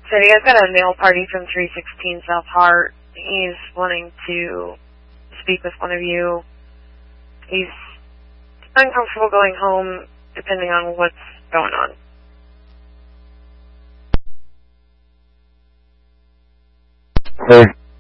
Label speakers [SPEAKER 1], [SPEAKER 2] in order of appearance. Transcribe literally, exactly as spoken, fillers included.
[SPEAKER 1] So you guys got a mail party from three sixteen South Hart. He's wanting to speak with one of you. He's uncomfortable going home depending on what's going on.
[SPEAKER 2] Hey.